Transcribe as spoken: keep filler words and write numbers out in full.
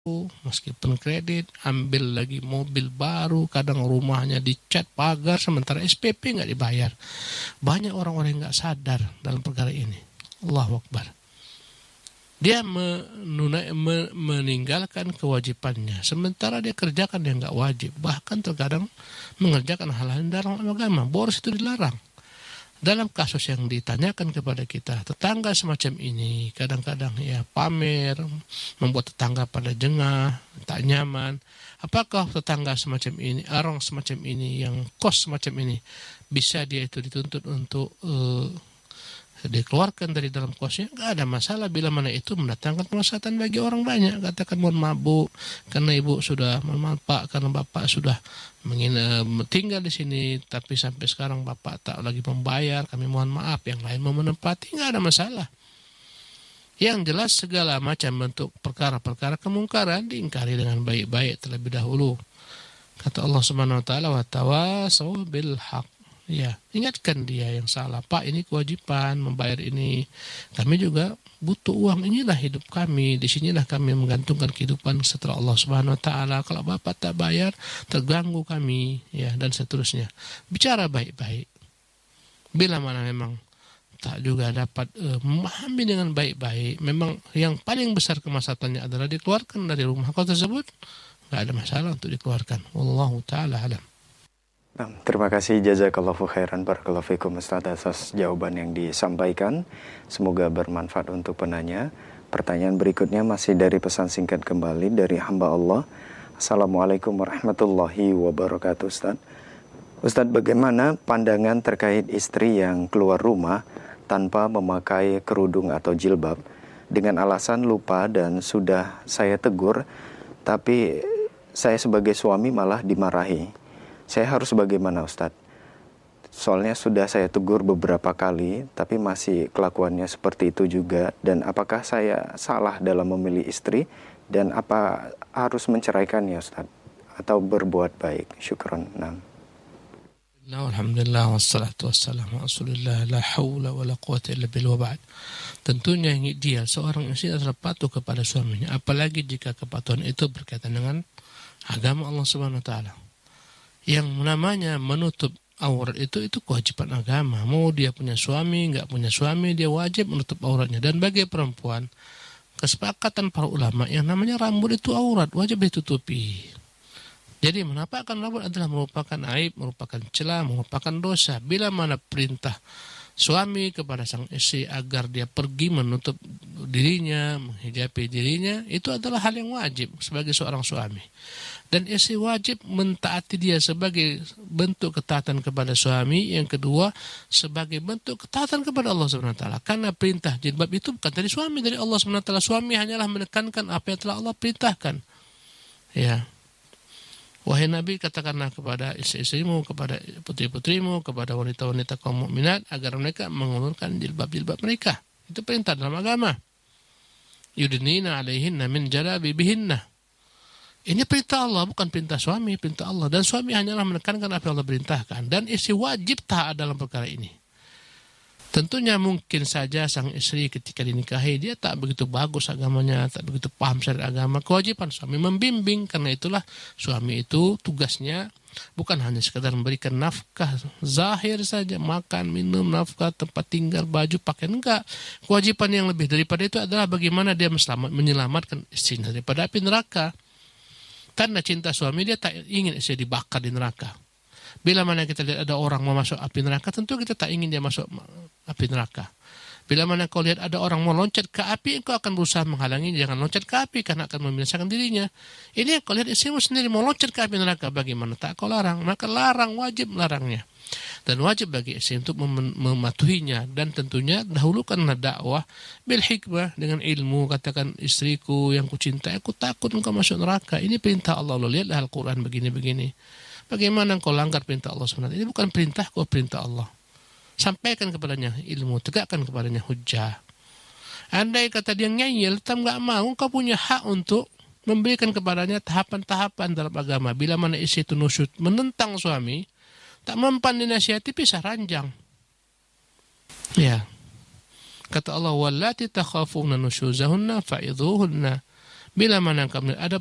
meskipun kredit, ambil lagi mobil baru, kadang rumahnya dicat pagar, sementara S P P nggak dibayar. Banyak orang-orang yang nggak sadar dalam perkara ini. Allahu Akbar. Dia menunai, meninggalkan kewajibannya, sementara dia kerjakan yang nggak wajib. Bahkan terkadang mengerjakan hal-hal yang dalam agama. Boros itu dilarang. Dalam kasus yang ditanyakan kepada kita, tetangga semacam ini kadang-kadang ya pamer, membuat tetangga pada jengah, tak nyaman. Apakah tetangga semacam ini, orang semacam ini, yang kos semacam ini, bisa dia itu dituntut untuk uh, dikeluarkan dari dalam kosnya? Nggak ada masalah bila mana itu mendatangkan kemaslahatan bagi orang banyak. Katakan mohon mabuk karena ibu sudah memanfaat, karena bapak sudah mengina, tinggal di sini, tapi sampai sekarang bapak tak lagi membayar, kami mohon maaf, yang lain mau menempati, nggak ada masalah. Yang jelas segala macam bentuk perkara-perkara kemungkaran diingkari dengan baik-baik terlebih dahulu. Kata Allah Subhanahu wa taala, wa tawasau bil haq. Ya, ingatkan dia yang salah. Pak, ini kewajiban membayar ini. Kami juga butuh uang. Inilah hidup kami. Di sinilah kami menggantungkan kehidupan setelah Allah Subhanahu wa taala. Kalau Bapak tak bayar, terganggu kami, ya, dan seterusnya. Bicara baik-baik. Bila mana memang tak juga dapat uh, memahami dengan baik-baik, memang yang paling besar kemaslahatannya adalah dikeluarkan dari rumah kau tersebut, enggak ada masalah untuk dikeluarkan. Wallahu taala alam. Nah, terima kasih jazakallahu khairan barakallahu fikum Ustaz atas jawaban yang disampaikan. Semoga bermanfaat untuk penanya. Pertanyaan berikutnya masih dari pesan singkat kembali dari hamba Allah. Assalamualaikum warahmatullahi wabarakatuh Ustaz. Ustaz, bagaimana pandangan terkait istri yang keluar rumah tanpa memakai kerudung atau jilbab dengan alasan lupa dan sudah saya tegur, tapi saya sebagai suami malah dimarahi. Saya harus bagaimana Ustadz? Soalnya sudah saya tegur beberapa kali, tapi masih kelakuannya seperti itu juga. Dan apakah saya salah dalam memilih istri? Dan apa harus menceraikannya Ustadz? Atau berbuat baik? Syukran. Nah. Alhamdulillah wassalatu wassalamu rasulillah la hawla wa la quwata illa billah wa ba'd. Tentunya yang ideal seorang istri adalah patuh kepada suaminya, apalagi jika kepatuhan itu berkaitan dengan agama Allah Subhanahu wa taala. Yang namanya menutup aurat itu itu kewajiban agama. Mau dia punya suami, enggak punya suami, dia wajib menutup auratnya. Dan bagi perempuan, kesepakatan para ulama yang namanya rambut itu aurat, wajib ditutupi. Jadi menampakkan rambut adalah merupakan aib, merupakan celah, merupakan dosa. Bila mana perintah suami kepada sang istri agar dia pergi menutup dirinya, menghijabi dirinya, itu adalah hal yang wajib sebagai seorang suami. Dan istri wajib mentaati dia sebagai bentuk ketaatan kepada suami. Yang kedua, sebagai bentuk ketaatan kepada Allah subhanahu wa taala. Karena perintah jilbab itu bukan dari suami, dari Allah subhanahu wa taala. Suami hanyalah menekankan apa yang telah Allah perintahkan. Ya. Wahai Nabi, katakanlah kepada istri-istrimu, kepada putri-putrimu, kepada wanita-wanita kaum mukminat agar mereka mengulurkan jilbab-jilbab mereka. Itu perintah dalam agama. Yudnina alaihinna min jalabibihinna. Ini perintah Allah, bukan perintah suami, perintah Allah. Dan suami hanyalah menekankan apa yang Allah perintahkan. Dan istri wajib taat dalam perkara ini. Tentunya mungkin saja sang istri ketika dinikahi, dia tak begitu bagus agamanya, tak begitu paham syariat agama. Kewajiban suami membimbing, karena itulah suami itu tugasnya bukan hanya sekadar memberikan nafkah zahir saja, makan, minum, nafkah, tempat tinggal, baju, pakaian, enggak. Kewajiban yang lebih daripada itu adalah bagaimana dia menyelamatkan istrinya daripada api neraka. Karena cinta suami, dia tak ingin istri dibakar di neraka. Bila mana kita lihat ada orang mau masuk api neraka, tentu kita tak ingin dia masuk api neraka. Bila mana kau lihat ada orang mau loncat ke api, engkau akan berusaha menghalangi, jangan loncat ke api karena akan membinasakan dirinya. Ini kau lihat istrimu sendiri mau loncat ke api neraka, bagaimana tak kau larang? Maka larang, wajib larangnya. Dan wajib bagi istri untuk mem- mematuhinya. Dan tentunya dahulukanlah dakwah bil hikmah, dengan ilmu. Katakan, istriku yang kucintai, aku takut engkau masuk neraka. Ini perintah Allah. Lo lihatlah Al-Quran begini-begini. Bagaimana engkau langgar perintah Allah sebenarnya? Ini bukan perintahku, perintah Allah. Sampaikan kepadanya ilmu, tegakkan kepadanya hujjah. Andai kata dia ngeyel, tetap nggak mau, engkau punya hak untuk memberikan kepadanya tahapan-tahapan dalam agama. Bila mana istri itu nusyud menentang suami, tak mempan dinasihati, pisah ranjang. Ya. Kata Allah, wallati takhafuna nusyuzahunna fa'idhuhunna. Bila mana kami ada